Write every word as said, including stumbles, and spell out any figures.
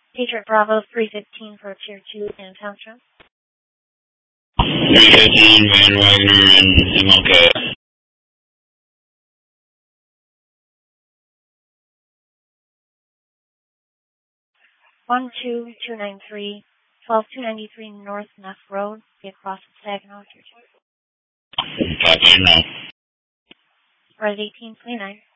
Patriot Bravo three fifteen for Tier two in Township. three fifteen, Van Wagner, and M L K. one two two nine three, one two two nine three North Neff Road, across Saginaw, Tier two. Copy, no. Red eighteen twenty-nine.